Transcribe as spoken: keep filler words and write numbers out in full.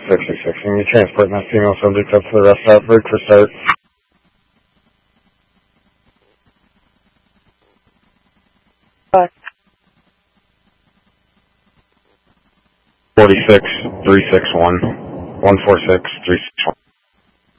sixty-six. And you're transporting that female subject up to the rest stop. Break for start. Bye. forty-six, three six one, one four six, three six one.